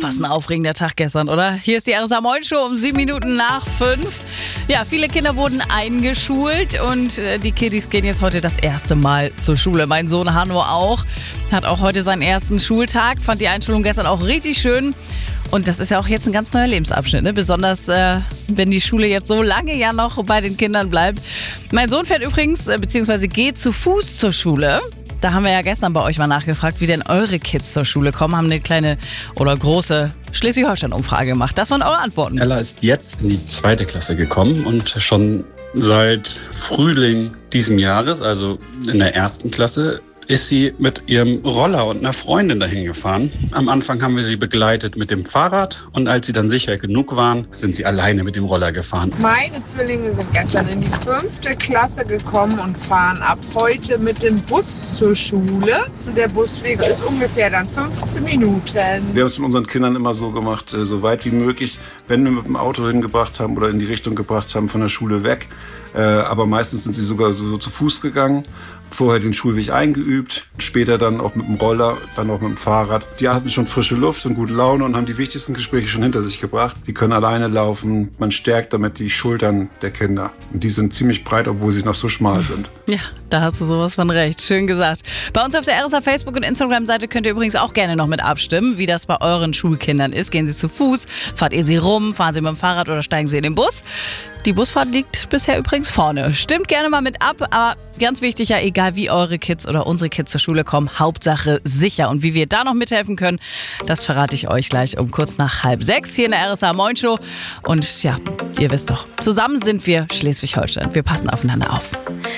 was ein aufregender Tag gestern, oder? Hier ist die RSA Moin Show um 7 Minuten nach 5. Ja, viele Kinder wurden eingeschult und die Kiddies gehen jetzt heute das erste Mal zur Schule. Mein Sohn Hanno auch, hat auch heute seinen ersten Schultag, fand die Einschulung gestern auch richtig schön. Und das ist ja auch jetzt ein ganz neuer Lebensabschnitt, ne? Besonders wenn die Schule jetzt so lange ja noch bei den Kindern bleibt. Mein Sohn fährt übrigens, beziehungsweise geht zu Fuß zur Schule. Da haben wir ja gestern bei euch mal nachgefragt, wie denn eure Kids zur Schule kommen. Haben eine kleine oder große Schleswig-Holstein-Umfrage gemacht. Das waren eure Antworten. Ella ist jetzt in die 2. Klasse gekommen und schon seit Frühling diesen Jahres, also in der 1. Klasse, ist sie mit ihrem Roller und einer Freundin dahin gefahren. Am Anfang haben wir sie begleitet mit dem Fahrrad und als sie dann sicher genug waren, sind sie alleine mit dem Roller gefahren. Meine Zwillinge sind gestern in die 5. Klasse gekommen und fahren ab heute mit dem Bus zur Schule. Der Busweg ist ungefähr dann 15 Minuten. Wir haben es mit unseren Kindern immer so gemacht, so weit wie möglich, wenn wir mit dem Auto hingebracht haben oder in die Richtung gebracht haben, von der Schule weg. Aber meistens sind sie sogar so zu Fuß gegangen. Vorher den Schulweg eingeübt, später dann auch mit dem Roller, dann auch mit dem Fahrrad. Die hatten schon frische Luft und gute Laune und haben die wichtigsten Gespräche schon hinter sich gebracht. Die können alleine laufen, man stärkt damit die Schultern der Kinder. Und die sind ziemlich breit, obwohl sie noch so schmal sind. Ja, da hast du sowas von recht. Schön gesagt. Bei uns auf der RSA Facebook- und Instagram-Seite könnt ihr übrigens auch gerne noch mit abstimmen, wie das bei euren Schulkindern ist. Gehen sie zu Fuß, fahrt ihr sie rum, fahren sie mit dem Fahrrad oder steigen sie in den Bus? Die Busfahrt liegt bisher übrigens vorne. Stimmt gerne mal mit ab, aber ganz wichtig, ja, egal wie eure Kids oder unsere Kids zur Schule kommen, Hauptsache sicher. Und wie wir da noch mithelfen können, das verrate ich euch gleich um kurz nach 5:30 hier in der RSA Moin Show. Und ja, ihr wisst doch, zusammen sind wir Schleswig-Holstein. Wir passen aufeinander auf.